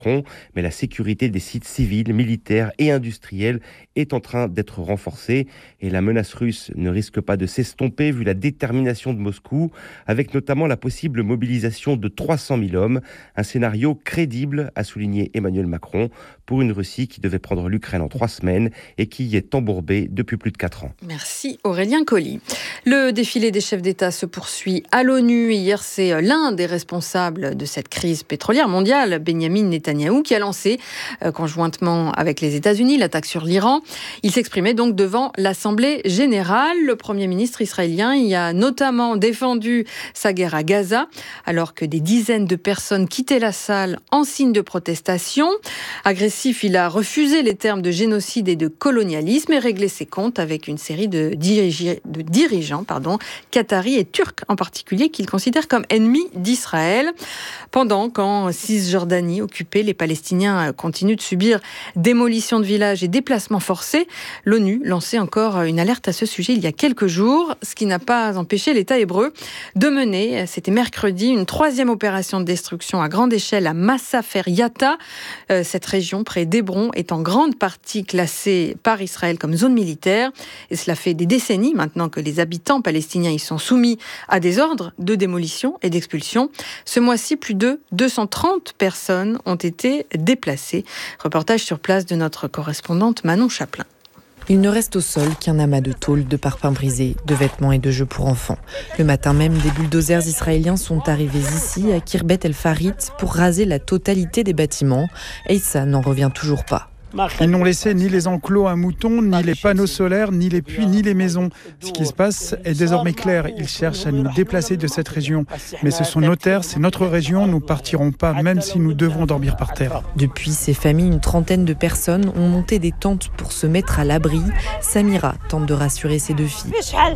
mais la sécurité des sites civils, militaires et industriels est en train d'être renforcée et la menace russe ne risque pas de s'estomper vu la détermination de Moscou, avec notamment la possible mobilisation de 300 000 hommes, un scénario crédible, a souligné Emmanuel Macron, pour une Russie qui devait prendre l'Ukraine en 3 semaines et qui y est embourbée depuis plus de 4 ans. Merci Aurélien Colli. Le défilé des chefs d'État se poursuit à l'ONU. Hier, c'est l'un des responsables de cette crise pétrolière mondiale, Benyamin Netanyahou, qui a lancé, conjointement avec les États-Unis, l'attaque sur l'Iran. Il s'exprimait donc devant l'Assemblée générale. Le Premier ministre israélien y a notamment défendu sa guerre à Gaza, alors que des dizaines de personnes quittaient la salle en signe de protestation. Agressif, il a refusé les termes de génocide et de colonialisme et réglé ses comptes avec une série de dirigeants, qataris et turcs en particulier, qu'il considère comme ennemis d'Israël. Pendant qu'en Cisjordanie occupée, les Palestiniens continuent de subir démolition de villages et déplacements forcés, l'ONU lançait encore une alerte à ce sujet il y a quelques jours, ce qui n'a pas empêché l'État hébreu de mener, c'était mercredi, une 3e opération de destruction à grande échelle à Masafer Yatta. Cette région près d'Hébron est en grande partie classée par Israël comme zone militaire et cela fait des décennies maintenant que les habitants palestiniens y sont soumis à des ordres de démolition et d'expulsion. Ce mois-ci, plus de 230 personnes ont été déplacées. Reportage sur place de notre correspondante Manon Chaplin. Il ne reste au sol qu'un amas de tôles, de parpaings brisés, de vêtements et de jeux pour enfants. Le matin même, des bulldozers israéliens sont arrivés ici, à Khirbet El Farit, pour raser la totalité des bâtiments. Et ça n'en revient toujours pas. Ils n'ont laissé ni les enclos à moutons, ni les panneaux solaires, ni les puits, ni les maisons. Ce qui se passe est désormais clair. Ils cherchent à nous déplacer de cette région. Mais ce sont nos terres, c'est notre région, nous ne partirons pas, même si nous devons dormir par terre. Depuis ces familles, une trentaine de personnes ont monté des tentes pour se mettre à l'abri. Samira tente de rassurer ses 2 filles.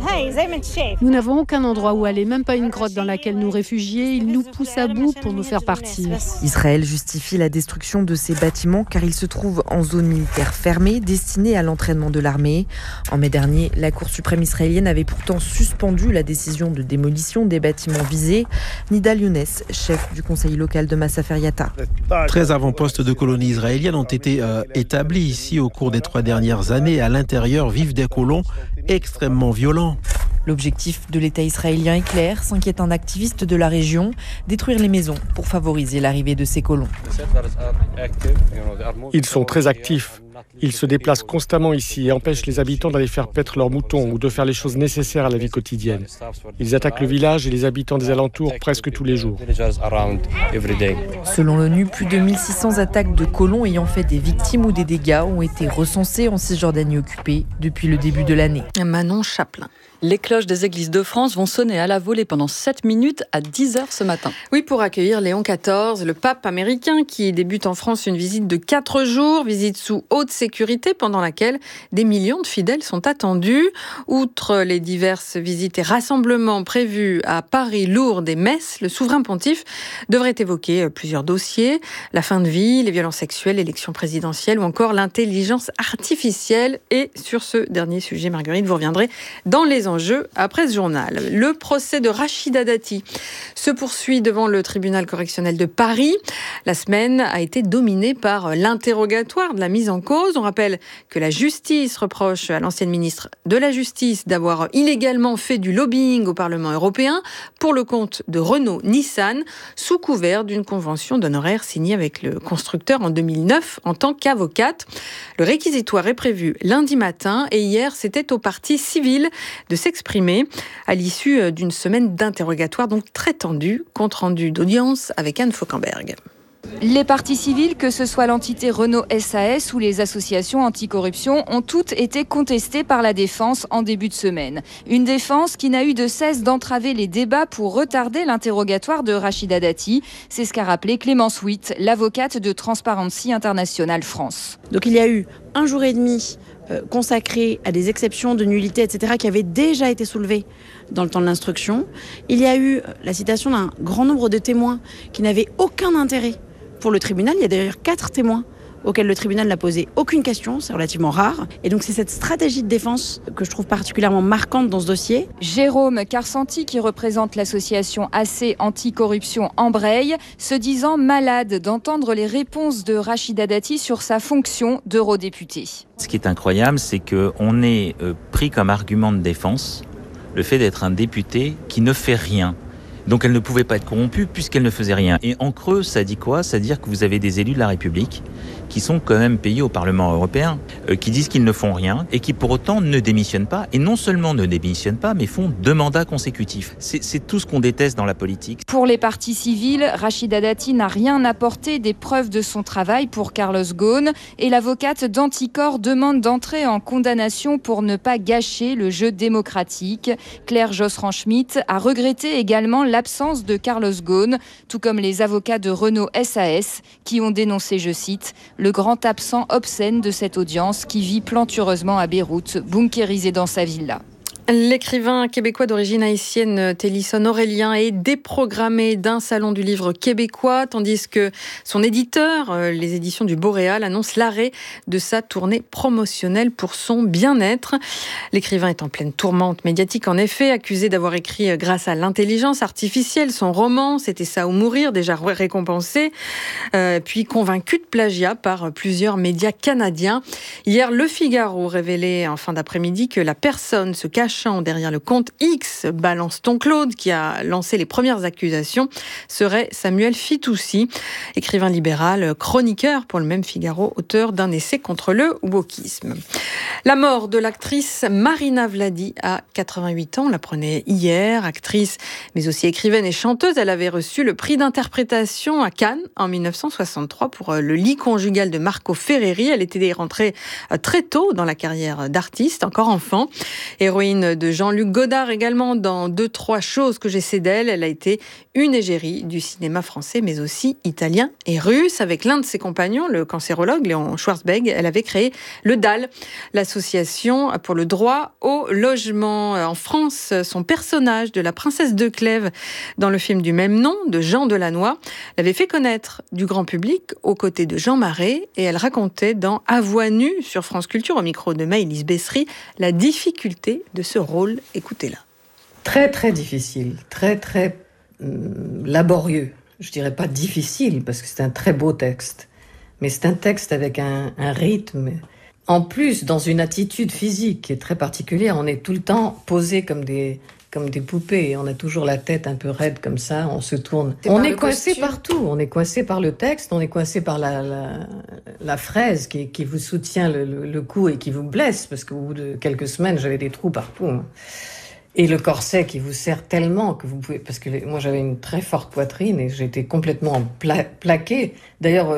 Nous n'avons aucun endroit où aller, même pas une grotte dans laquelle nous réfugier. Ils nous poussent à bout pour nous faire partir. Israël justifie la destruction de ces bâtiments car ils se trouvent en zone militaire fermée destinée à l'entraînement de l'armée. En mai dernier, la Cour suprême israélienne avait pourtant suspendu la décision de démolition des bâtiments visés. Nidal Younes, chef du conseil local de Masafer Yatta. 13 avant-postes de colonies israéliennes ont été établis ici au cours des 3 dernières années. À l'intérieur vivent des colons extrêmement violents. L'objectif de l'État israélien est clair, s'inquiète un activiste de la région, détruire les maisons pour favoriser l'arrivée de ces colons. Ils sont très actifs. Ils se déplacent constamment ici et empêchent les habitants d'aller faire paître leurs moutons ou de faire les choses nécessaires à la vie quotidienne. Ils attaquent le village et les habitants des alentours presque tous les jours. Selon l'ONU, plus de 1600 attaques de colons ayant fait des victimes ou des dégâts ont été recensées en Cisjordanie occupée depuis le début de l'année. Manon Chaplin. Les cloches des églises de France vont sonner à la volée pendant 7 minutes à 10h ce matin. Oui, pour accueillir Léon XIV, le pape américain qui débute en France une visite de 4 jours, visite sous haute sécurité pendant laquelle des millions de fidèles sont attendus. Outre les diverses visites et rassemblements prévus à Paris, Lourdes et Metz, le souverain pontife devrait évoquer plusieurs dossiers, la fin de vie, les violences sexuelles, l'élection présidentielle ou encore l'intelligence artificielle. Et sur ce dernier sujet, Marguerite, vous reviendrez dans les enjeux après ce journal. Le procès de Rachida Dati se poursuit devant le tribunal correctionnel de Paris. La semaine a été dominée par l'interrogatoire de la mise en cause. On rappelle que la justice reproche à l'ancienne ministre de la Justice d'avoir illégalement fait du lobbying au Parlement européen pour le compte de Renault-Nissan, sous couvert d'une convention d'honoraires signée avec le constructeur en 2009 en tant qu'avocate. Le réquisitoire est prévu lundi matin et hier, c'était au parti civil de s'exprimer à l'issue d'une semaine d'interrogatoire donc très tendue, compte rendu d'audience avec Anne Fauquemberg. Les partis civils, que ce soit l'entité Renault SAS ou les associations anticorruption, ont toutes été contestées par la défense en début de semaine. Une défense qui n'a eu de cesse d'entraver les débats pour retarder l'interrogatoire de Rachida Dati. C'est ce qu'a rappelé Clémence Witt, l'avocate de Transparency International France. Donc il y a eu 1 jour et demi consacré à des exceptions de nullité, etc., qui avaient déjà été soulevées dans le temps de l'instruction. Il y a eu la citation d'un grand nombre de témoins qui n'avaient aucun intérêt pour le tribunal. Il y a d'ailleurs 4 témoins auquel le tribunal n'a posé aucune question, c'est relativement rare. Et donc c'est cette stratégie de défense que je trouve particulièrement marquante dans ce dossier. Jérôme Carsanti, qui représente l'association AC Anticorruption, embraye, se disant malade d'entendre les réponses de Rachida Dati sur sa fonction d'eurodéputé. Ce qui est incroyable, c'est qu'on est pris comme argument de défense le fait d'être un député qui ne fait rien. Donc elle ne pouvait pas être corrompue puisqu'elle ne faisait rien. Et en creux, ça dit quoi ? Ça veut dire que vous avez des élus de la République qui sont quand même payés au Parlement européen, qui disent qu'ils ne font rien et qui pour autant ne démissionnent pas. Et non seulement ne démissionnent pas, mais font 2 mandats consécutifs. C'est tout ce qu'on déteste dans la politique. Pour les parties civiles, Rachida Dati n'a rien apporté des preuves de son travail pour Carlos Ghosn. Et l'avocate d'Anticor demande d'entrer en condamnation pour ne pas gâcher le jeu démocratique. Claire Josserand-Schmitt a regretté également l'absence de Carlos Ghosn, tout comme les avocats de Renault SAS, qui ont dénoncé, je cite, le grand absent obscène de cette audience qui vit plantureusement à Beyrouth, bunkérisé dans sa villa. L'écrivain québécois d'origine haïtienne Télisson Aurélien est déprogrammé d'un salon du livre québécois, tandis que son éditeur, les éditions du Boréal, annonce l'arrêt de sa tournée promotionnelle pour son bien-être. L'écrivain est en pleine tourmente médiatique, en effet, accusé d'avoir écrit grâce à l'intelligence artificielle son roman « C'était ça ou mourir », déjà récompensé, puis convaincu de plagiat par plusieurs médias canadiens. Hier, Le Figaro révélait en fin d'après-midi que la personne se cache derrière le compte X Balance ton Claude, qui a lancé les premières accusations, serait Samuel Fitoussi, écrivain libéral, chroniqueur pour le même Figaro, auteur d'un essai contre le wokisme. La mort de l'actrice Marina Vladi à 88 ans, on l'apprenait hier, actrice mais aussi écrivaine et chanteuse. Elle avait reçu le prix d'interprétation à Cannes en 1963 pour Le lit conjugal de Marco Ferreri. Elle était rentrée très tôt dans la carrière d'artiste, encore enfant. Héroïne de Jean-Luc Godard également dans 2-3 choses que j'essaie d'elle. Elle a été une égérie du cinéma français, mais aussi italien et russe. Avec l'un de ses compagnons, le cancérologue Léon Schwarzbeck, elle avait créé le DAL, l'association pour le droit au logement. En France, son personnage de la princesse de Clèves dans le film du même nom de Jean Delannoy l'avait fait connaître du grand public aux côtés de Jean Marais, et elle racontait dans À voix nue sur France Culture au micro de Maëlys Bessery la difficulté de ce rôle. Écoutez-la. Très très difficile, très très laborieux. Je dirais pas difficile parce que c'est un très beau texte, mais c'est un texte avec un rythme. En plus, dans une attitude physique qui est très particulière, on est tout le temps posé comme des poupées. On a toujours la tête un peu raide comme ça, on se tourne. On est coincé partout. On est coincé par le texte, on est coincé par la fraise qui vous soutient le cou et qui vous blesse, parce qu'au bout de quelques semaines, j'avais des trous partout. Et le corset qui vous serre tellement que vous pouvez... Parce que moi, j'avais une très forte poitrine et j'étais complètement plaquée. D'ailleurs,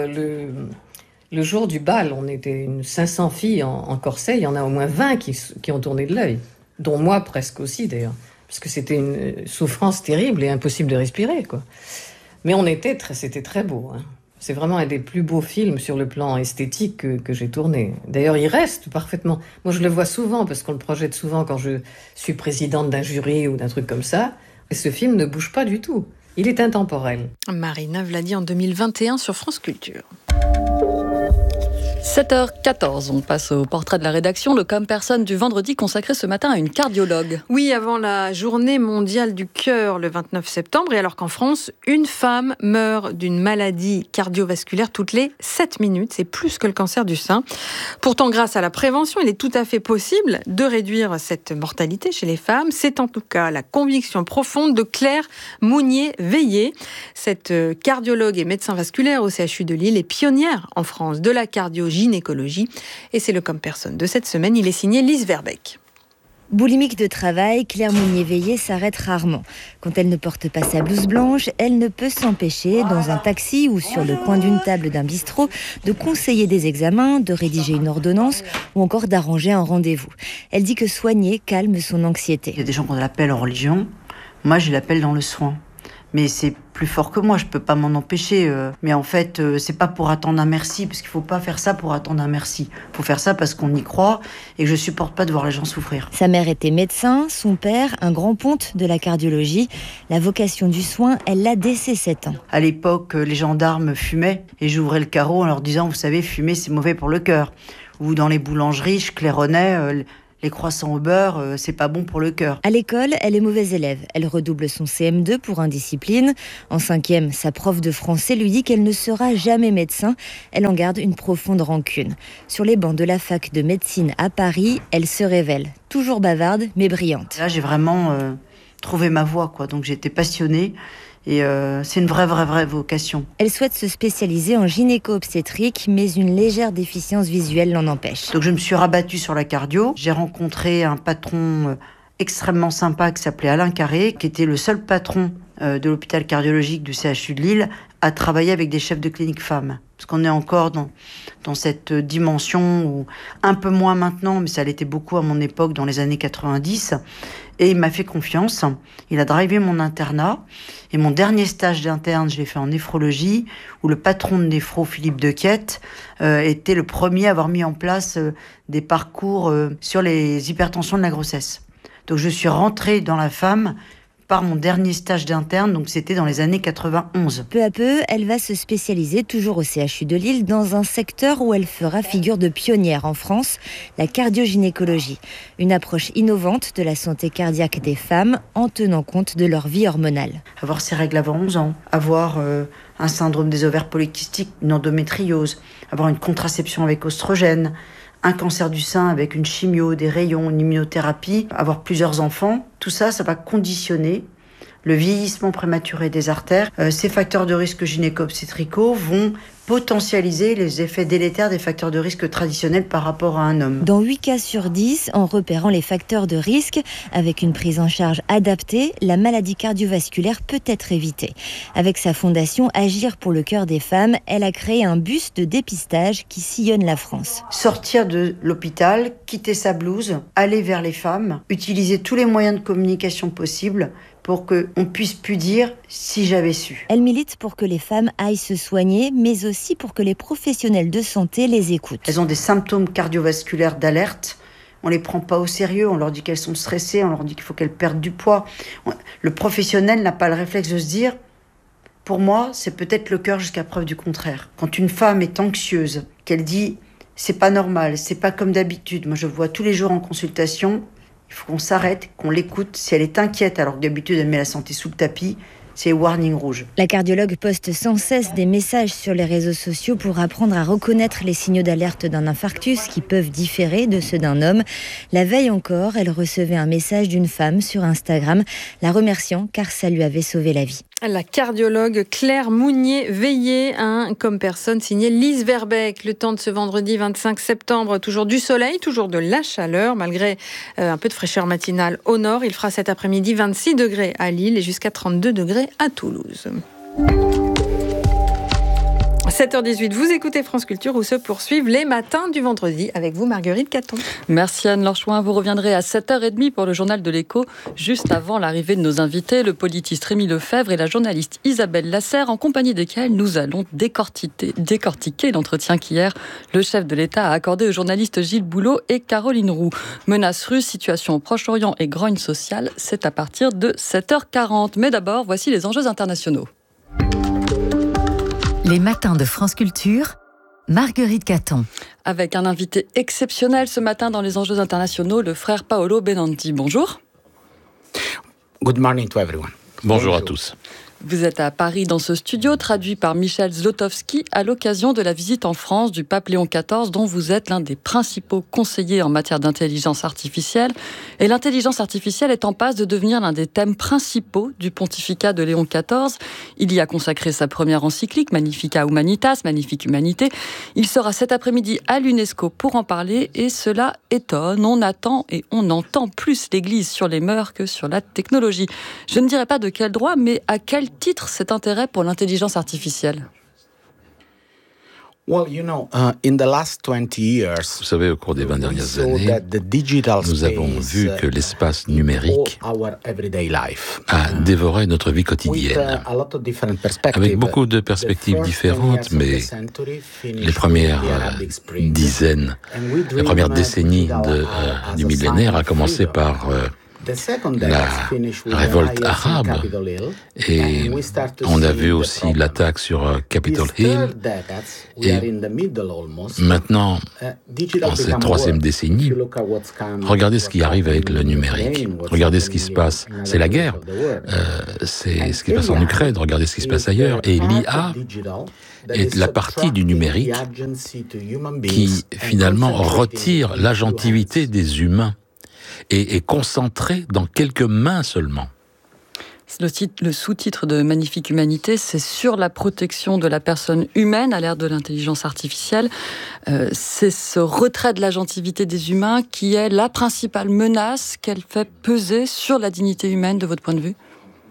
le jour du bal, on était 500 filles en corset. Il y en a au moins 20 qui ont tourné de l'œil, dont moi presque aussi d'ailleurs. Parce que c'était une souffrance terrible et impossible de respirer, quoi. Mais c'était très beau. Hein. C'est vraiment un des plus beaux films sur le plan esthétique que j'ai tourné. D'ailleurs, il reste parfaitement. Moi, je le vois souvent, parce qu'on le projette souvent quand je suis présidente d'un jury ou d'un truc comme ça. Et ce film ne bouge pas du tout. Il est intemporel. Marina Vladi en 2021 sur France Culture. 7h14, on passe au portrait de la rédaction, le Comme Personne du vendredi consacré ce matin à une cardiologue. Oui, avant la journée mondiale du cœur le 29 septembre, et alors qu'en France, une femme meurt d'une maladie cardiovasculaire toutes les 7 minutes, c'est plus que le cancer du sein. Pourtant, grâce à la prévention, il est tout à fait possible de réduire cette mortalité chez les femmes. C'est en tout cas la conviction profonde de Claire Mounier-Veillé. Cette cardiologue et médecin vasculaire au CHU de Lille est pionnière en France de la cardio-gynécologie. Et c'est le Comme Personne de cette semaine. Il est signé Lise Verbeek. Boulimique de travail, Claire Mounier-Veillé s'arrête rarement. Quand elle ne porte pas sa blouse blanche, elle ne peut s'empêcher, dans un taxi ou sur le coin d'une table d'un bistrot, de conseiller des examens, de rédiger une ordonnance ou encore d'arranger un rendez-vous. Elle dit que soigner calme son anxiété. Il y a des gens qu'on l'appelle en religion. Moi, je l'appelle dans le soin. Mais c'est plus fort que moi, je peux pas m'en empêcher. Mais en fait, c'est pas pour attendre un merci, parce qu'il faut pas faire ça pour attendre un merci. Il faut faire ça parce qu'on y croit et que je supporte pas de voir les gens souffrir. Sa mère était médecin, son père, un grand ponte de la cardiologie. La vocation du soin, elle l'a dès ses 7 ans. À l'époque, les gendarmes fumaient et j'ouvrais le carreau en leur disant, vous savez, fumer, c'est mauvais pour le cœur. Ou dans les boulangeries, je claironnais, les croissants au beurre, c'est pas bon pour le cœur. À l'école, elle est mauvaise élève. Elle redouble son CM2 pour indiscipline. En 5e, sa prof de français lui dit qu'elle ne sera jamais médecin. Elle en garde une profonde rancune. Sur les bancs de la fac de médecine à Paris, elle se révèle. Toujours bavarde, mais brillante. Là, j'ai vraiment trouvé ma voie, quoi. Donc j'étais passionnée. Et c'est une vraie vocation. Elle souhaite se spécialiser en gynéco-obstétrique, mais une légère déficience visuelle l'en empêche. Donc je me suis rabattue sur la cardio. J'ai rencontré un patron extrêmement sympa qui s'appelait Alain Carré, qui était le seul patron de l'hôpital cardiologique du CHU de Lille à travailler avec des chefs de clinique femmes. Parce qu'on est encore dans cette dimension, où, un peu moins maintenant, mais ça l'était beaucoup à mon époque, dans les années 90. Et il m'a fait confiance. Il a drivé mon internat. Et mon dernier stage d'interne, je l'ai fait en néphrologie, où le patron de néphro, Philippe Dequette, était le premier à avoir mis en place des parcours sur les hypertensions de la grossesse. Donc je suis rentrée dans la femme par mon dernier stage d'interne, donc c'était dans les années 91. Peu à peu, elle va se spécialiser toujours au CHU de Lille dans un secteur où elle fera figure de pionnière en France, la cardiogynécologie. Une approche innovante de la santé cardiaque des femmes en tenant compte de leur vie hormonale. Avoir ses règles avant 11 ans, avoir un syndrome des ovaires polykystiques, une endométriose, avoir une contraception avec oestrogène, un cancer du sein avec une chimio, des rayons, une immunothérapie, avoir plusieurs enfants, tout ça, ça va conditionner le vieillissement prématuré des artères. Ces facteurs de risque gynéco-obstétricaux vont potentialiser les effets délétères des facteurs de risque traditionnels par rapport à un homme. Dans 8 cas sur 10, en repérant les facteurs de risque, avec une prise en charge adaptée, la maladie cardiovasculaire peut être évitée. Avec sa fondation Agir pour le cœur des femmes, elle a créé un bus de dépistage qui sillonne la France. Sortir de l'hôpital, quitter sa blouse, aller vers les femmes, utiliser tous les moyens de communication possibles pour qu'on puisse plus dire « si j'avais su ». Elle milite pour que les femmes aillent se soigner, mais aussi pour que les professionnels de santé les écoutent. Elles ont des symptômes cardiovasculaires d'alerte. On les prend pas au sérieux, on leur dit qu'elles sont stressées, on leur dit qu'il faut qu'elles perdent du poids. Le professionnel n'a pas le réflexe de se dire « pour moi, c'est peut-être le cœur jusqu'à preuve du contraire ». Quand une femme est anxieuse, qu'elle dit « c'est pas normal, c'est pas comme d'habitude ». Moi, je vois tous les jours en consultation. Il faut qu'on s'arrête, qu'on l'écoute. Si elle est inquiète, alors que d'habitude elle met la santé sous le tapis, c'est warning rouge. La cardiologue poste sans cesse des messages sur les réseaux sociaux pour apprendre à reconnaître les signaux d'alerte d'un infarctus qui peuvent différer de ceux d'un homme. La veille encore, elle recevait un message d'une femme sur Instagram, la remerciant car ça lui avait sauvé la vie. La cardiologue Claire Mounier-Veillé, comme personne signée Lise Verbeek. Le temps de ce vendredi 25 septembre, toujours du soleil, toujours de la chaleur, malgré un peu de fraîcheur matinale au nord. Il fera cet après-midi 26 degrés à Lille et jusqu'à 32 degrés à Toulouse. 7h18, vous écoutez France Culture où se poursuivent les matins du vendredi avec vous Marguerite Caton. Merci Anne-Laure Chouin, vous reviendrez à 7h30 pour le journal de l'Écho, juste avant l'arrivée de nos invités, le politiste Rémi Lefebvre et la journaliste Isabelle Lasserre, en compagnie desquels nous allons décortiquer l'entretien qu'hier le chef de l'État a accordé aux journalistes Gilles Boulot et Caroline Roux. Menaces russes, situation au Proche-Orient et grogne sociale, c'est à partir de 7h40. Mais d'abord, voici les enjeux internationaux. Les matins de France Culture, Marguerite Caton. Avec un invité exceptionnel ce matin dans les enjeux internationaux, le frère Paolo Benanti. Bonjour. Good morning to everyone. Bonjour à tous. Vous êtes à Paris dans ce studio, traduit par Michel Zlotowski, à l'occasion de la visite en France du pape Léon XIV, dont vous êtes l'un des principaux conseillers en matière d'intelligence artificielle. Et l'intelligence artificielle est en passe de devenir l'un des thèmes principaux du pontificat de Léon XIV. Il y a consacré sa première encyclique, Magnificat Humanitas, Magnifique Humanité. Il sera cet après-midi à l'UNESCO pour en parler, et cela étonne. On attend et on entend plus l'Église sur les mœurs que sur la technologie. Je ne dirais pas de quel droit, mais à quel titre cet intérêt pour l'intelligence artificielle ? Vous savez, au cours des 20 dernières années, nous avons vu que l'espace numérique a dévoré notre vie quotidienne, avec beaucoup de perspectives différentes, mais les premières décennies du millénaire a commencé par la révolte arabe, et on a vu aussi l'attaque sur Capitol Hill, et maintenant, en cette troisième décennie, regardez ce qui arrive avec le numérique, regardez ce qui se passe, c'est la guerre, c'est ce qui se passe en Ukraine, regardez ce qui se passe ailleurs, et l'IA est la partie du numérique qui finalement retire l'agentivité des humains et est concentré dans quelques mains seulement. Le sous-titre de Magnifique Humanité, c'est sur la protection de la personne humaine à l'ère de l'intelligence artificielle. C'est ce retrait de l'agentivité des humains qui est la principale menace qu'elle fait peser sur la dignité humaine, de votre point de vue ?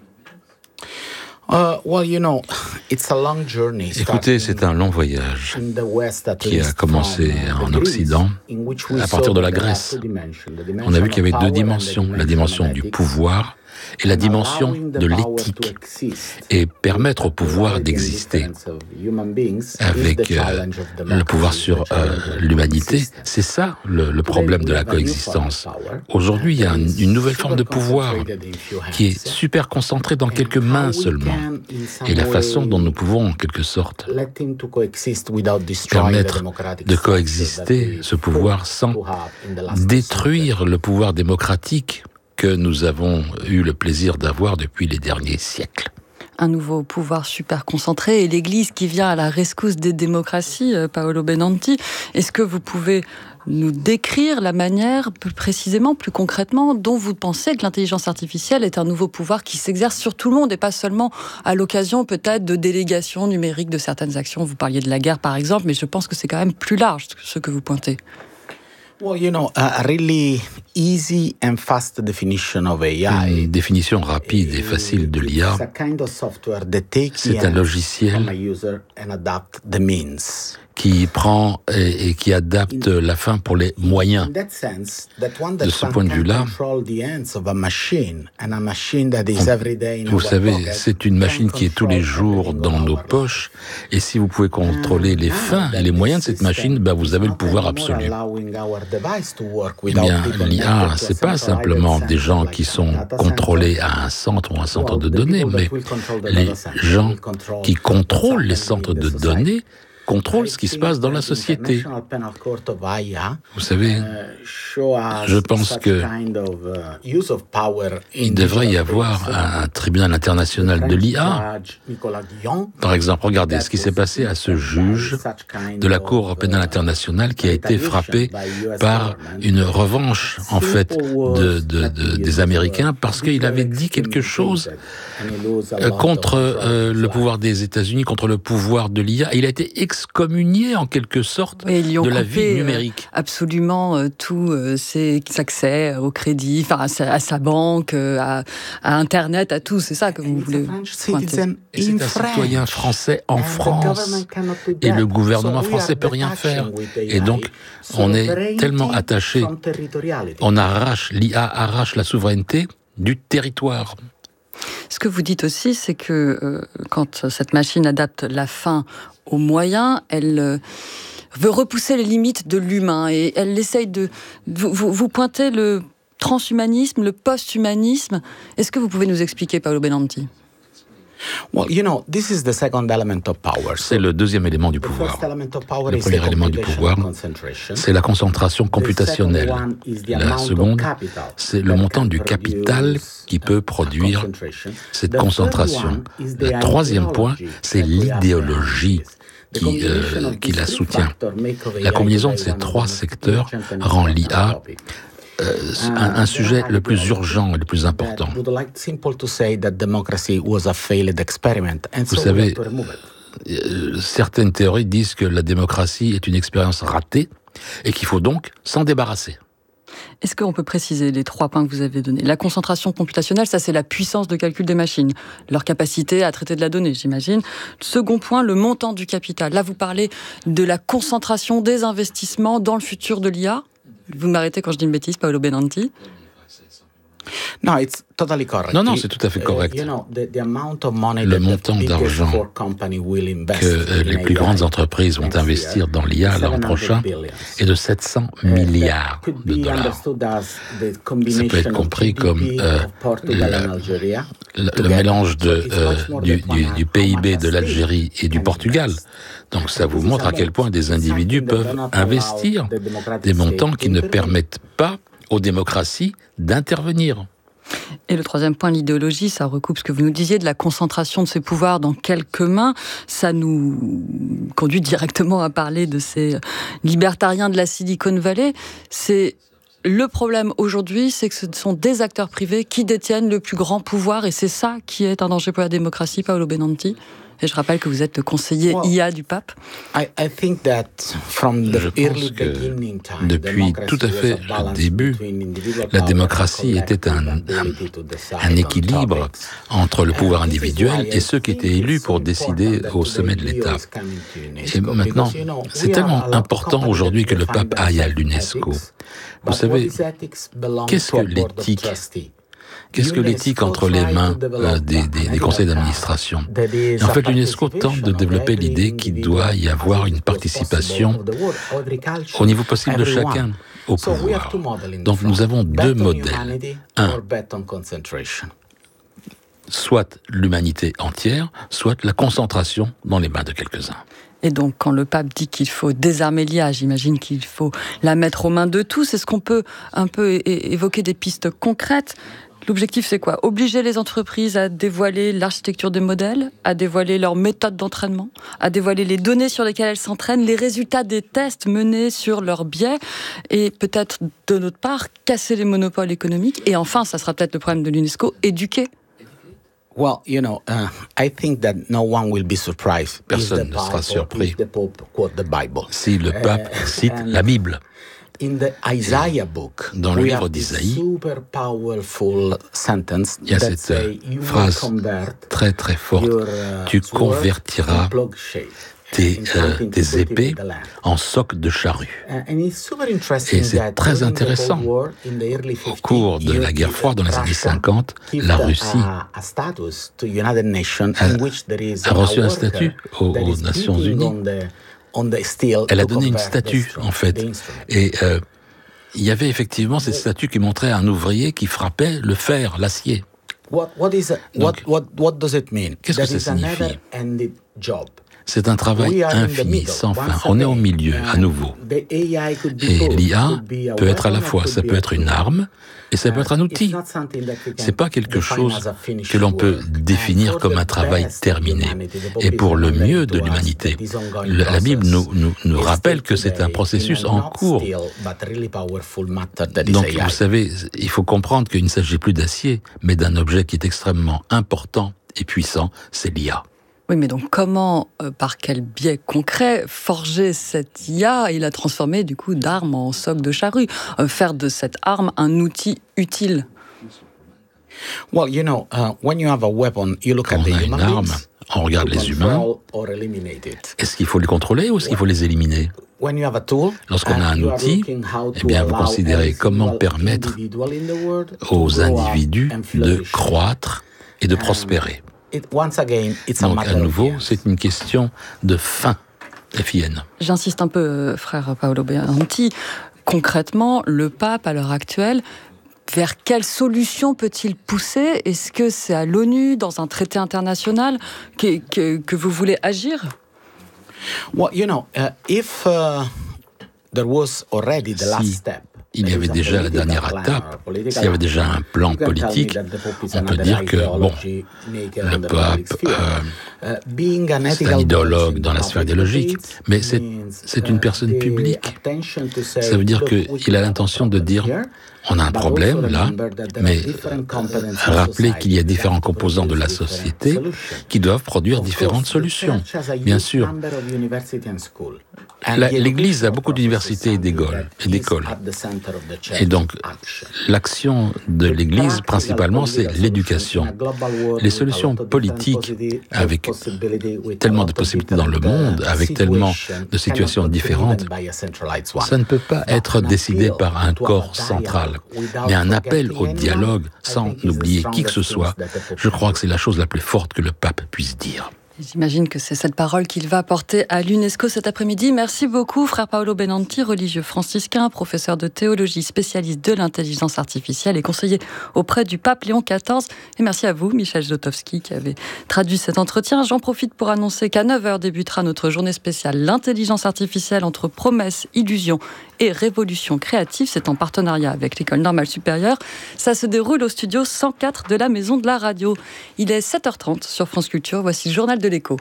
Écoutez, c'est un long voyage qui a commencé en Occident, à partir de la Grèce. On a vu qu'il y avait deux dimensions, la dimension du pouvoir et la dimension de l'éthique, et permettre au pouvoir d'exister avec le pouvoir sur l'humanité. C'est ça le problème de la coexistence. Aujourd'hui, il y a une nouvelle forme de pouvoir qui est super concentrée dans quelques mains seulement, et la façon dont nous pouvons, en quelque sorte, permettre de coexister ce pouvoir sans détruire le pouvoir démocratique que nous avons eu le plaisir d'avoir depuis les derniers siècles. Un nouveau pouvoir super concentré et l'Église qui vient à la rescousse des démocraties, Paolo Benanti. Est-ce que vous pouvez nous décrire la manière, plus précisément, plus concrètement, dont vous pensez que l'intelligence artificielle est un nouveau pouvoir qui s'exerce sur tout le monde et pas seulement à l'occasion peut-être de délégations numériques de certaines actions. Vous parliez de la guerre par exemple, mais je pense que c'est quand même plus large ce que vous pointez. Une définition rapide et facile de l'IA, c'est un logiciel qui prend et qui adapte la fin pour les moyens. De ce point de vue-là, vous savez, c'est une machine qui est tous les jours dans nos poches, et si vous pouvez contrôler les fins et les moyens de cette machine, vous avez le pouvoir absolu. Eh bien, l'IA, c'est pas simplement des gens qui sont contrôlés à un centre ou un centre de données, mais les gens qui contrôlent les centres de données contrôle ce qui se passe dans la société. Vous savez, je pense que il devrait y avoir un tribunal international de l'IA. Par exemple, regardez ce qui s'est passé à ce juge de la Cour pénale internationale qui a été frappé par une revanche, en fait, des Américains parce qu'il avait dit quelque chose contre le pouvoir des États-Unis, contre le pouvoir de l'IA. Il a été excommunié en quelque sorte de la vie numérique. Absolument tout ses accès au crédit, à sa banque, à Internet, à tout. C'est ça que vous voulez pointer. Et c'est un citoyen français en France. Et le gouvernement français ne peut rien faire. Et donc, on est tellement attaché. L'IA arrache la souveraineté du territoire. Ce que vous dites aussi, c'est que quand cette machine adapte la fin aux moyens, elle veut repousser les limites de l'humain et elle essaye de... Vous pointez le transhumanisme, le post-humanisme. Est-ce que vous pouvez nous expliquer, Paolo Benanti ? C'est le deuxième élément du pouvoir. Le premier élément du pouvoir, c'est la concentration computationnelle. La seconde, c'est le montant du capital qui peut produire cette concentration. Le troisième point, c'est l'idéologie qui la soutient. La combinaison de ces trois secteurs rend l'IA un sujet le plus urgent et le plus important. Vous savez, certaines théories disent que la démocratie est une expérience ratée et qu'il faut donc s'en débarrasser. Est-ce qu'on peut préciser les 3 points que vous avez donnés? La concentration computationnelle, ça c'est la puissance de calcul des machines, leur capacité à traiter de la donnée, j'imagine. Second point, le montant du capital. Là, vous parlez de la concentration des investissements dans le futur de l'IA. Vous m'arrêtez quand je dis une bêtise, Paolo Benanti. Non, c'est tout à fait correct. Le montant d'argent que les plus grandes entreprises vont investir dans l'IA l'an prochain est de 700 milliards de dollars. Ça peut être compris comme le mélange du PIB de l'Algérie et du Portugal. Donc ça vous montre à quel point des individus peuvent investir des montants qui ne permettent pas aux démocraties d'intervenir. Et le troisième point, l'idéologie, ça recoupe ce que vous nous disiez de la concentration de ces pouvoirs dans quelques mains. Ça nous conduit directement à parler de ces libertariens de la Silicon Valley. Le problème aujourd'hui, c'est que ce sont des acteurs privés qui détiennent le plus grand pouvoir et c'est ça qui est un danger pour la démocratie, Paolo Benanti. Et je rappelle que vous êtes le conseiller IA du pape. Je pense que depuis tout à fait le début, la démocratie était un équilibre entre le pouvoir individuel et ceux qui étaient élus pour décider au sommet de l'État. Et maintenant, c'est tellement important aujourd'hui que le pape aille à l'UNESCO. Vous savez, qu'est-ce que l'éthique ? Qu'est-ce que l'éthique entre les mains des conseils d'administration ? En fait, l'UNESCO tente de développer l'idée qu'il doit y avoir une participation au niveau possible de chacun au pouvoir. Donc nous avons 2 modèles. Un, soit l'humanité entière, soit la concentration dans les mains de quelques-uns. Et donc, quand le pape dit qu'il faut désarmer l'IA, j'imagine qu'il faut la mettre aux mains de tous. Est-ce qu'on peut un peu évoquer des pistes concrètes ? L'objectif, c'est quoi ? Obliger les entreprises à dévoiler l'architecture des modèles, à dévoiler leurs méthodes d'entraînement, à dévoiler les données sur lesquelles elles s'entraînent, les résultats des tests menés sur leurs biais, et peut-être, de notre part, casser les monopoles économiques. Et enfin, ça sera peut-être le problème de l'UNESCO, éduquer. Personne ne sera surpris si le pape cite la Bible. Dans le livre d'Isaïe, il y a cette phrase très très forte, tu convertiras tes épées en socs de charrue. Et c'est très intéressant. Au cours de la guerre froide dans les années 50, la Russie a reçu un statut aux Nations Unies. Elle a donné une statue, en fait. Et il y avait effectivement cette statue qui montrait un ouvrier qui frappait le fer, l'acier. Donc, qu'est-ce que ça signifie ? C'est un travail infini, sans fin. On est au milieu, à nouveau. Et l'IA peut être à la fois, ça peut être une arme, et ça peut être un outil. C'est pas quelque chose que l'on peut définir comme un travail terminé. Et pour le mieux de l'humanité, la Bible nous rappelle que c'est un processus en cours. Donc, vous savez, il faut comprendre qu'il ne s'agit plus d'acier, mais d'un objet qui est extrêmement important et puissant, c'est l'IA. Oui, mais donc comment, par quel biais concret, forger cette IA et la transformer du coup d'arme en soc de charrue, faire de cette arme un outil utile ? Quand on a une arme, on regarde les humains. Est-ce qu'il faut les contrôler ou est-ce qu'il faut les éliminer ? Lorsqu'on a un outil, eh bien, vous considérez comment permettre aux individus de croître et de prospérer. Donc, à nouveau, c'est une question de fin, FIN. J'insiste un peu, frère Paolo Benanti. Concrètement, le pape, à l'heure actuelle, vers quelle solution peut-il pousser ? Est-ce que c'est à l'ONU, dans un traité international, que vous voulez agir ? Il y avait déjà la dernière étape, s'il y avait déjà un plan politique, on peut dire que, bon, le pape, c'est un idéologue dans la sphère idéologique, mais c'est une personne publique. Ça veut dire qu'il a l'intention de dire, On a un problème là, mais rappelez qu'il y a différents composants de la société qui doivent produire différentes solutions. Bien sûr, l'Église a beaucoup d'universités et d'écoles. Et donc, l'action de l'Église, principalement, c'est l'éducation. Les solutions politiques, avec tellement de possibilités dans le monde, avec tellement de situations différentes, ça ne peut pas être décidé par un corps central, mais un appel au dialogue sans n'oublier qui que ce soit. Je crois que c'est la chose la plus forte que le pape puisse dire. J'imagine que c'est cette parole qu'il va porter à l'UNESCO cet après-midi. Merci beaucoup, frère Paolo Benanti, religieux franciscain, professeur de théologie, spécialiste de l'intelligence artificielle et conseiller auprès du pape Léon XIV. Et merci à vous, Michel Zlotowski, qui avait traduit cet entretien. J'en profite pour annoncer qu'à 9h débutera notre journée spéciale L'intelligence artificielle entre promesses, illusions et révolution créative. C'est en partenariat avec l'École normale supérieure. Ça se déroule au studio 104 de la Maison de la Radio. Il est 7h30 sur France Culture. Voici le journal de l'Écho.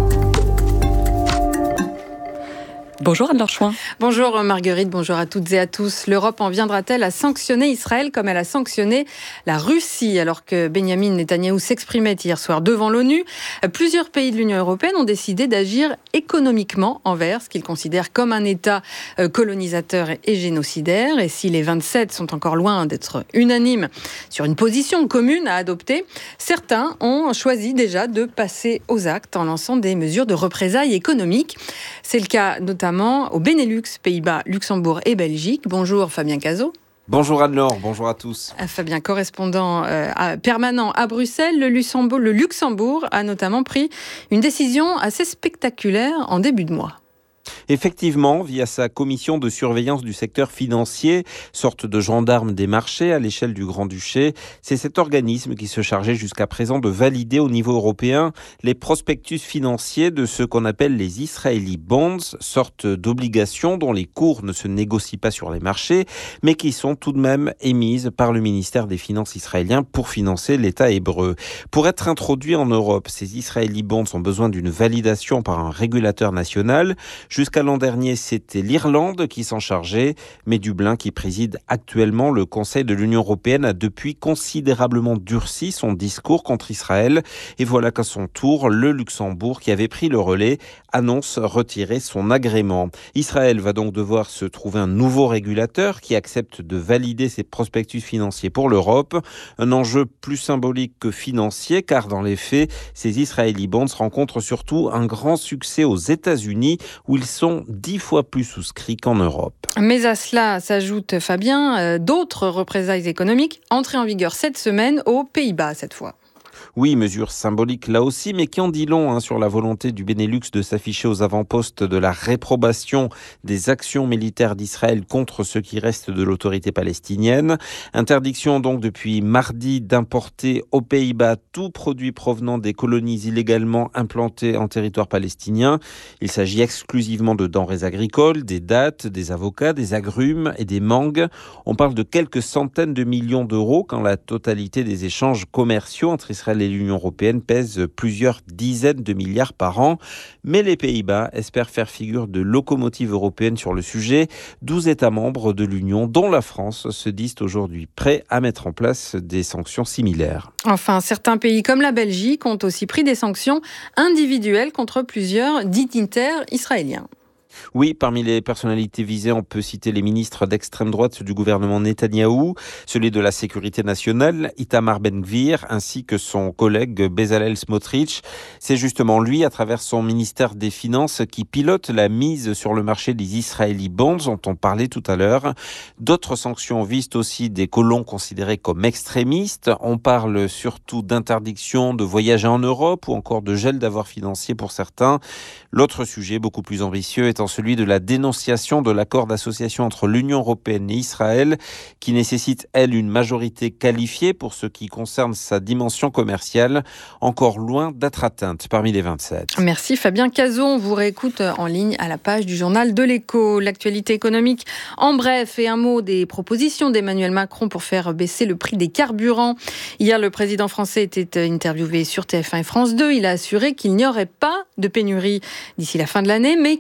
Bonjour Anne-Laure Chouin. Bonjour Marguerite, bonjour à toutes et à tous. L'Europe en viendra-t-elle à sanctionner Israël comme elle a sanctionné la Russie? Alors que Benyamin Netanyahou s'exprimait hier soir devant l'ONU, plusieurs pays de l'Union européenne ont décidé d'agir économiquement envers ce qu'ils considèrent comme un État colonisateur et génocidaire. Et si les 27 sont encore loin d'être unanimes sur une position commune à adopter, certains ont choisi déjà de passer aux actes en lançant des mesures de représailles économiques. C'est le cas notamment au Benelux, Pays-Bas, Luxembourg et Belgique. Bonjour Fabien Cazot. Bonjour Anne-Laure, bonjour à tous. Fabien, correspondant permanent à Bruxelles, le Luxembourg a notamment pris une décision assez spectaculaire en début de mois. Effectivement, via sa commission de surveillance du secteur financier, sorte de gendarme des marchés à l'échelle du Grand-Duché, c'est cet organisme qui se chargeait jusqu'à présent de valider au niveau européen les prospectus financiers de ce qu'on appelle les Israeli Bonds, sorte d'obligations dont les cours ne se négocient pas sur les marchés, mais qui sont tout de même émises par le ministère des Finances israélien pour financer l'État hébreu. Pour être introduits en Europe, ces Israeli Bonds ont besoin d'une validation par un régulateur national. Jusqu'à l'an dernier, c'était l'Irlande qui s'en chargeait, mais Dublin, qui préside actuellement le Conseil de l'Union européenne, a depuis considérablement durci son discours contre Israël. Et voilà qu'à son tour, le Luxembourg, qui avait pris le relais, annonce retirer son agrément. Israël va donc devoir se trouver un nouveau régulateur qui accepte de valider ses prospectus financiers pour l'Europe. Un enjeu plus symbolique que financier, car dans les faits, ces Israeli Bonds rencontrent surtout un grand succès aux États-Unis, où ils sont 10 fois plus souscrits qu'en Europe. Mais à cela s'ajoute, Fabien, d'autres représailles économiques entrées en vigueur cette semaine aux Pays-Bas cette fois. Oui, mesure symbolique là aussi, mais qui en dit long sur la volonté du Benelux de s'afficher aux avant-postes de la réprobation des actions militaires d'Israël contre ce qui reste de l'autorité palestinienne. Interdiction donc depuis mardi d'importer aux Pays-Bas tout produit provenant des colonies illégalement implantées en territoire palestinien. Il s'agit exclusivement de denrées agricoles, des dattes, des avocats, des agrumes et des mangues. On parle de quelques centaines de millions d'euros quand la totalité des échanges commerciaux entre Israël et l'Union européenne pèse plusieurs dizaines de milliards par an. Mais les Pays-Bas espèrent faire figure de locomotive européenne sur le sujet. 12 États membres de l'Union, dont la France, se disent aujourd'hui prêts à mettre en place des sanctions similaires. Enfin, certains pays comme la Belgique ont aussi pris des sanctions individuelles contre plusieurs dignitaires israéliens. Oui, parmi les personnalités visées, on peut citer les ministres d'extrême droite du gouvernement Netanyahou, celui de la sécurité nationale, Itamar Ben-Gvir, ainsi que son collègue Bezalel Smotrich. C'est justement lui, à travers son ministère des Finances, qui pilote la mise sur le marché des Israeli Bonds, dont on parlait tout à l'heure. D'autres sanctions visent aussi des colons considérés comme extrémistes. On parle surtout d'interdiction de voyager en Europe ou encore de gel d'avoirs financiers pour certains. L'autre sujet, beaucoup plus ambitieux, étant celui de la dénonciation de l'accord d'association entre l'Union européenne et Israël, qui nécessite, elle, une majorité qualifiée pour ce qui concerne sa dimension commerciale, encore loin d'être atteinte parmi les 27. Merci Fabien Cazot. On vous réécoute en ligne à la page du journal de l'Écho. L'actualité économique en bref et un mot des propositions d'Emmanuel Macron pour faire baisser le prix des carburants. Hier, le président français était interviewé sur TF1 et France 2. Il a assuré qu'il n'y aurait pas de pénurie d'ici la fin de l'année, mais que la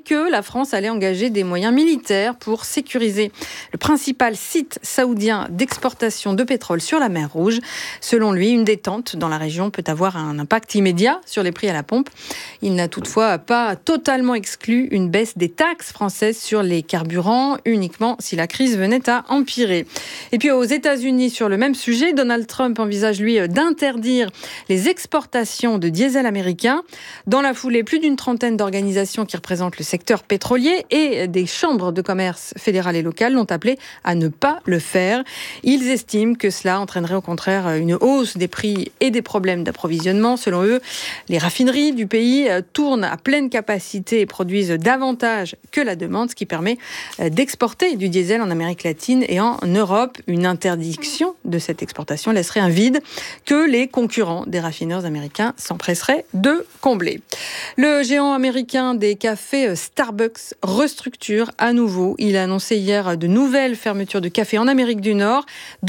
France allait engager des moyens militaires pour sécuriser le principal site saoudien d'exportation de pétrole sur la mer Rouge. Selon lui, une détente dans la région peut avoir un impact immédiat sur les prix à la pompe. Il n'a toutefois pas totalement exclu une baisse des taxes françaises sur les carburants, uniquement si la crise venait à empirer. Et puis aux États-Unis, sur le même sujet, Donald Trump envisage, lui, d'interdire les exportations de diesel américain. Dans la foulée, plus d'une trentaine d'organisations qui représentent le secteur pétrolier et des chambres de commerce fédérales et locales l'ont appelé à ne pas le faire. Ils estiment que cela entraînerait au contraire une hausse des prix et des problèmes d'approvisionnement. Selon eux, les raffineries du pays tournent à pleine capacité et produisent davantage que la demande, ce qui permet d'exporter du diesel en Amérique latine et en Europe. Une interdiction de cette exportation laisserait un vide que les concurrents des raffineurs américains s'empresseraient de combler. Le géant américain des cafés Starbucks restructure à nouveau. Il a annoncé hier de nouvelles fermetures de cafés en Amérique du Nord,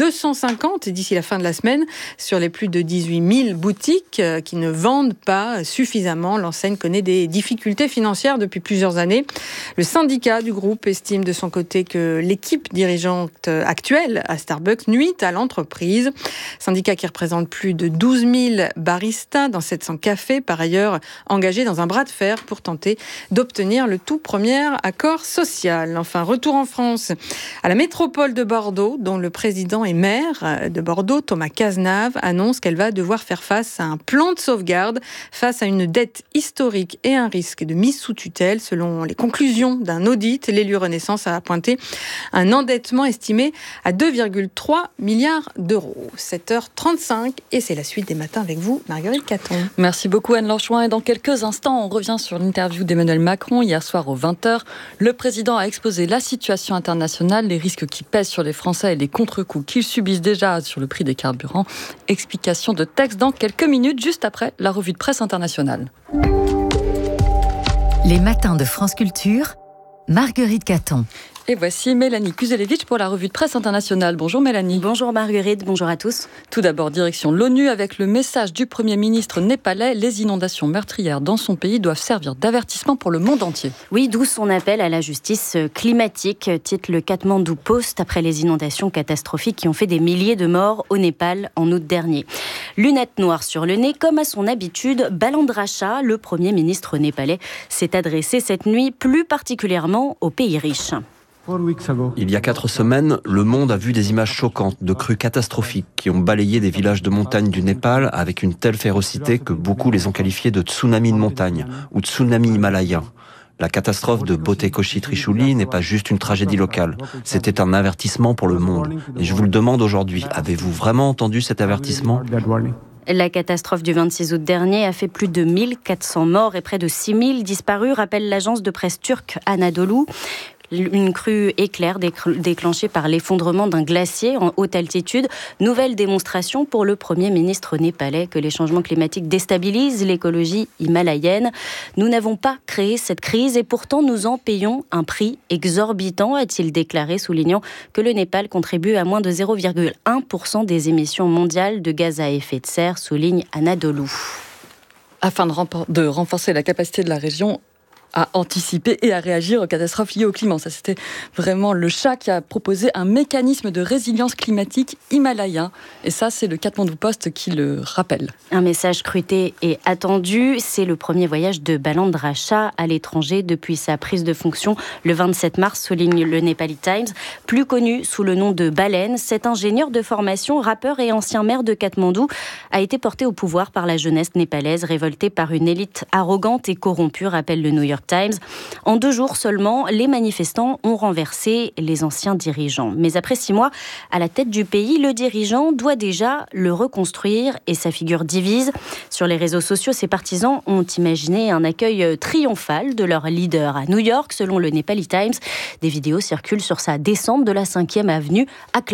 250 d'ici la fin de la semaine, sur les plus de 18 000 boutiques qui ne vendent pas suffisamment. L'enseigne connaît des difficultés financières depuis plusieurs années. Le syndicat du groupe estime de son côté que l'équipe dirigeante actuelle à Starbucks nuit à l'entreprise. Syndicat qui représente plus de 12 000 baristas dans 700 cafés, par ailleurs engagés dans un bras de fer pour tenter d'obtenir le tout premier accord social. Enfin, retour en France à la métropole de Bordeaux, dont le président et maire de Bordeaux, Thomas Cazenave, annonce qu'elle va devoir faire face à un plan de sauvegarde, face à une dette historique et un risque de mise sous tutelle. Selon les conclusions d'un audit, l'élu Renaissance a pointé un endettement estimé à 2,3 milliards d'euros. 7h35 et c'est la suite des matins avec vous, Marguerite Caton. Merci beaucoup Anne Lanchouin. Et dans quelques instants, on revient sur l'interview d'Emmanuel Macron hier soir aux 20h. Le président a exposé la situation internationale, les risques qui pèsent sur les Français et les contre-coups qu'ils subissent déjà sur le prix des carburants. Explication de texte dans quelques minutes, juste après la revue de presse internationale. Les matins de France Culture, Marguerite Caton. Et voici Mélanie Kuzelevitch pour la revue de presse internationale. Bonjour Mélanie. Bonjour Marguerite, bonjour à tous. Tout d'abord, direction l'ONU avec le message du Premier ministre népalais. Les inondations meurtrières dans son pays doivent servir d'avertissement pour le monde entier. Oui, d'où son appel à la justice climatique, titre le Kathmandu Post, après les inondations catastrophiques qui ont fait des milliers de morts au Népal en août dernier. Lunettes noires sur le nez, comme à son habitude, Balendra Shah, le Premier ministre népalais, s'est adressé cette nuit plus particulièrement aux pays riches. Il y a 4 semaines, le monde a vu des images choquantes de crues catastrophiques qui ont balayé des villages de montagne du Népal avec une telle férocité que beaucoup les ont qualifiés de tsunami de montagne ou tsunami himalayen. La catastrophe de Botekoshi-Trishuli n'est pas juste une tragédie locale, c'était un avertissement pour le monde. Et je vous le demande aujourd'hui, avez-vous vraiment entendu cet avertissement ? La catastrophe du 26 août dernier a fait plus de 1400 morts et près de 6000 disparus, rappelle l'agence de presse turque Anadolu. Une crue éclair déclenchée par l'effondrement d'un glacier en haute altitude. Nouvelle démonstration pour le Premier ministre népalais que les changements climatiques déstabilisent l'écologie himalayenne. Nous n'avons pas créé cette crise et pourtant nous en payons un prix exorbitant, a-t-il déclaré, soulignant que le Népal contribue à moins de 0,1% des émissions mondiales de gaz à effet de serre, souligne Anadolu. Afin de renforcer la capacité de la région à anticiper et à réagir aux catastrophes liées au climat. Ça, c'était vraiment le Shah qui a proposé un mécanisme de résilience climatique himalayen. Et ça, c'est le Kathmandu Post qui le rappelle. Un message scruté et attendu. C'est le premier voyage de Balendra Shah à l'étranger depuis sa prise de fonction le 27 mars, souligne le Nepali Times. Plus connu sous le nom de Baleine, cet ingénieur de formation, rappeur et ancien maire de Katmandou, a été porté au pouvoir par la jeunesse népalaise, révoltée par une élite arrogante et corrompue, rappelle le New York Times. En 2 jours seulement, les manifestants ont renversé les anciens dirigeants. Mais après 6 mois, à la tête du pays, le dirigeant doit déjà le reconstruire et sa figure divise. Sur les réseaux sociaux, ses partisans ont imaginé un accueil triomphal de leur leader à New York, selon le Nepali Times. Des vidéos circulent sur sa descente de la 5e avenue, acclamée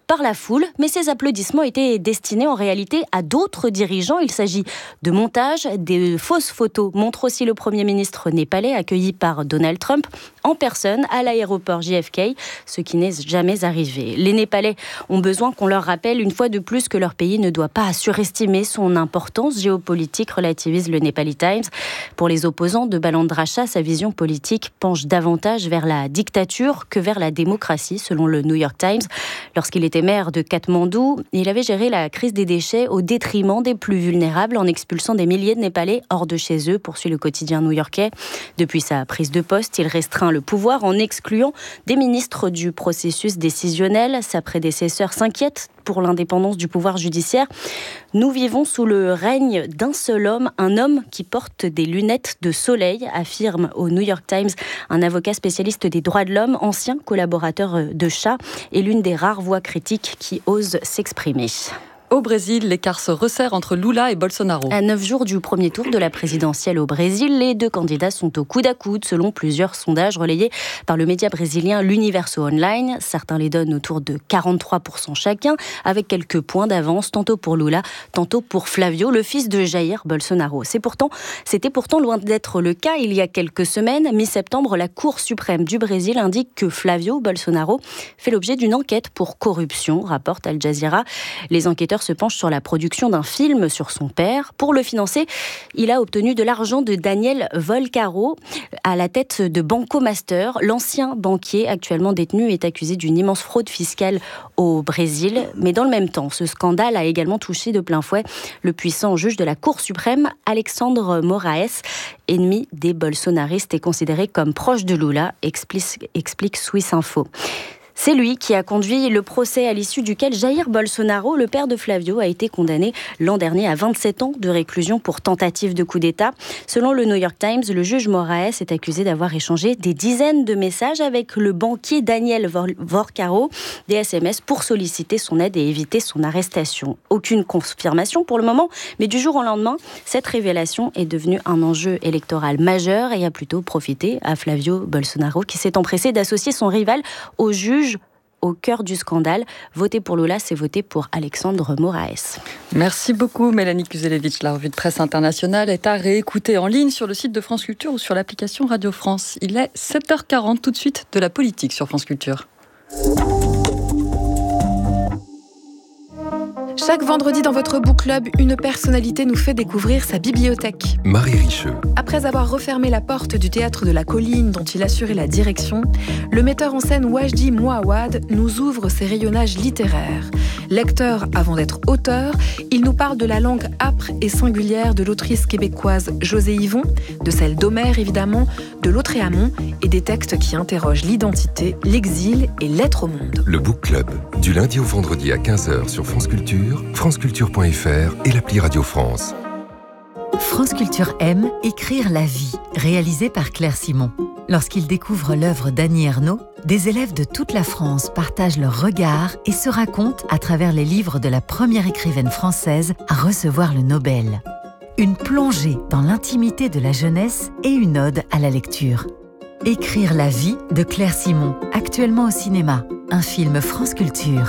par la foule, mais ces applaudissements étaient destinés en réalité à d'autres dirigeants. Il s'agit de montages. Des fausses photos montrent aussi le Premier ministre népalais accueilli par Donald Trump en personne à l'aéroport JFK, ce qui n'est jamais arrivé. Les Népalais ont besoin qu'on leur rappelle une fois de plus que leur pays ne doit pas surestimer son importance géopolitique, relativise le Nepali Times. Pour les opposants de Balandracha, sa vision politique penche davantage vers la dictature que vers la démocratie, selon le New York Times. Lorsqu'il était maire de Katmandou, il avait géré la crise des déchets au détriment des plus vulnérables en expulsant des milliers de Népalais hors de chez eux, poursuit le quotidien new-yorkais. Depuis sa prise de poste, il restreint le pouvoir en excluant des ministres du processus décisionnel. Sa prédécesseur s'inquiète pour l'indépendance du pouvoir judiciaire. Nous vivons sous le règne d'un seul homme, un homme qui porte des lunettes de soleil, affirme au New York Times un avocat spécialiste des droits de l'homme, ancien collaborateur de Cha, et l'une des rares voix critiques qui osent s'exprimer. Au Brésil, l'écart se resserre entre Lula et Bolsonaro. À 9 jours du premier tour de la présidentielle au Brésil, les deux candidats sont au coude à coude, selon plusieurs sondages relayés par le média brésilien l'Universo Online. Certains les donnent autour de 43% chacun, avec quelques points d'avance, tantôt pour Lula, tantôt pour Flavio, le fils de Jair Bolsonaro. C'était pourtant loin d'être le cas il y a quelques semaines. Mi-septembre, la Cour suprême du Brésil indique que Flavio Bolsonaro fait l'objet d'une enquête pour corruption, rapporte Al Jazeera. Les enquêteurs se penche sur la production d'un film sur son père. Pour le financer, il a obtenu de l'argent de Daniel Volcaro à la tête de Banco Master. L'ancien banquier actuellement détenu est accusé d'une immense fraude fiscale au Brésil. Mais dans le même temps, ce scandale a également touché de plein fouet le puissant juge de la Cour suprême, Alexandre Moraes, ennemi des bolsonaristes et considéré comme proche de Lula, explique Swiss Info. C'est lui qui a conduit le procès à l'issue duquel Jair Bolsonaro, le père de Flavio, a été condamné l'an dernier à 27 ans de réclusion pour tentative de coup d'État. Selon le New York Times, le juge Moraes est accusé d'avoir échangé des dizaines de messages avec le banquier Daniel Volcaro, des SMS pour solliciter son aide et éviter son arrestation. Aucune confirmation pour le moment, mais du jour au lendemain, cette révélation est devenue un enjeu électoral majeur et a plutôt profité à Flavio Bolsonaro qui s'est empressé d'associer son rival au juge au cœur du scandale. Voter pour Lula, c'est voter pour Alexandre Moraes. Merci beaucoup Mélanie Kuzelevic. La revue de presse internationale est à réécouter en ligne sur le site de France Culture ou sur l'application Radio France. Il est 7h40, tout de suite de la politique sur France Culture. Chaque vendredi dans votre book club, une personnalité nous fait découvrir sa bibliothèque. Marie Richeux. Après avoir refermé la porte du théâtre de la Colline dont il assurait la direction, le metteur en scène Wajdi Mouawad nous ouvre ses rayonnages littéraires. Lecteur avant d'être auteur, il nous parle de la langue âpre et singulière de l'autrice québécoise José Yvon, de celle d'Homère évidemment, de Lautréamont et des textes qui interrogent l'identité, l'exil et l'être au monde. Le book club, du lundi au vendredi à 15h sur France Culture, franceculture.fr et l'appli Radio France. France Culture aime écrire la vie, réalisé par Claire Simon. Lorsqu'ils découvrent l'œuvre d'Annie Ernaux, des élèves de toute la France partagent leurs regards et se racontent à travers les livres de la première écrivaine française à recevoir le Nobel. Une plongée dans l'intimité de la jeunesse et une ode à la lecture. Écrire la vie de Claire Simon, actuellement au cinéma, un film France Culture.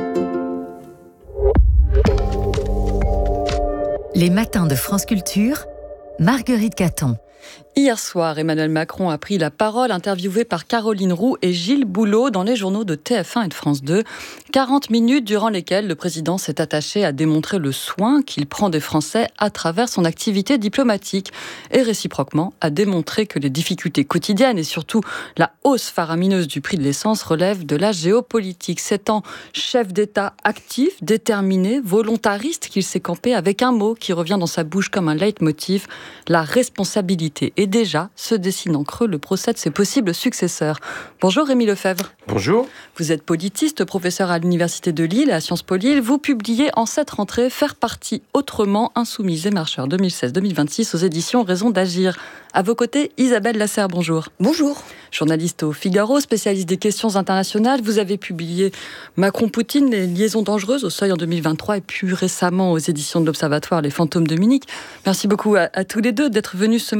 Les matins de France Culture, Marguerite Caton. Hier soir, Emmanuel Macron a pris la parole, interviewé par Caroline Roux et Gilles Boulot dans les journaux de TF1 et de France 2. 40 minutes durant lesquelles le président s'est attaché à démontrer le soin qu'il prend des Français à travers son activité diplomatique et réciproquement à démontrer que les difficultés quotidiennes et surtout la hausse faramineuse du prix de l'essence relèvent de la géopolitique. 7 ans, chef d'État actif, déterminé, volontariste, qu'il s'est campé avec un mot qui revient dans sa bouche comme un leitmotiv, la responsabilité. Et déjà se dessine en creux le procès de ses possibles successeurs. Bonjour Rémi Lefebvre. Bonjour. Vous êtes politiste, professeur à l'Université de Lille, à Sciences Po Lille. Vous publiez en cette rentrée Faire partie autrement, Insoumis et marcheurs 2016-2026 aux éditions Raison d'agir. À vos côtés, Isabelle Lasserre, bonjour. Bonjour. Journaliste au Figaro, spécialiste des questions internationales. Vous avez publié Macron-Poutine, les liaisons dangereuses au Seuil en 2023 et plus récemment aux éditions de l'Observatoire, Les fantômes de Munich. Merci beaucoup à tous les deux d'être venus ce matin.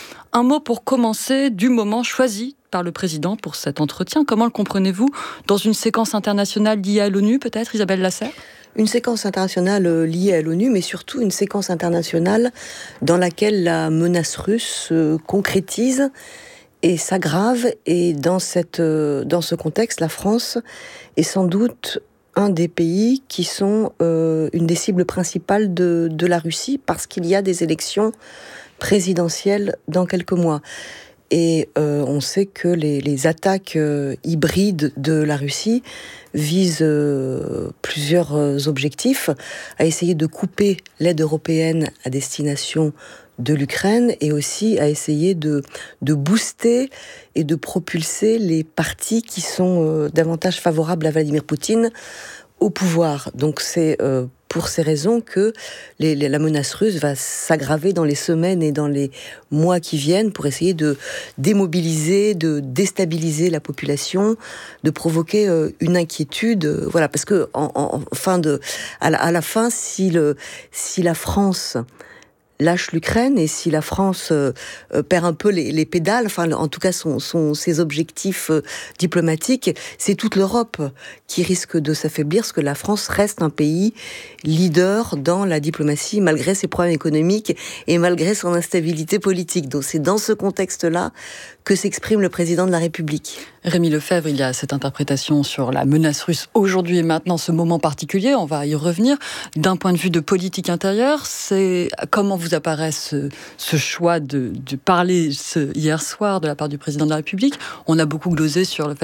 Un mot pour commencer du moment choisi par le président pour cet entretien. Comment le comprenez-vous dans une séquence internationale liée à l'ONU, peut-être, Isabelle Lasserre ? Une séquence internationale liée à l'ONU, mais surtout une séquence internationale dans laquelle la menace russe se concrétise et s'aggrave. Et dans ce contexte, la France est sans doute un des pays qui sont une des cibles principales de la Russie, parce qu'il y a des élections présidentielles dans quelques mois. Et on sait que les attaques hybrides de la Russie visent plusieurs objectifs, à essayer de couper l'aide européenne à destination de l'Ukraine et aussi à essayer de booster et de propulser les partis qui sont davantage favorables à Vladimir Poutine au pouvoir. Donc c'est pour ces raisons que la menace russe va s'aggraver dans les semaines et dans les mois qui viennent pour essayer de démobiliser, de déstabiliser la population, de provoquer une inquiétude. Voilà, parce que à la fin, si la France lâche l'Ukraine et si la France perd un peu les pédales, enfin en tout cas ses objectifs diplomatiques, c'est toute l'Europe qui risque de s'affaiblir, parce que la France reste un pays leader dans la diplomatie malgré ses problèmes économiques et malgré son instabilité politique. Donc c'est dans ce contexte-là que s'exprime le président de la République. Rémi Lefebvre, il y a cette interprétation sur la menace russe aujourd'hui et maintenant, ce moment particulier, on va y revenir. D'un point de vue de politique intérieure, comment vous apparaît ce choix de parler hier soir de la part du président de la République ? On a beaucoup glosé sur le fait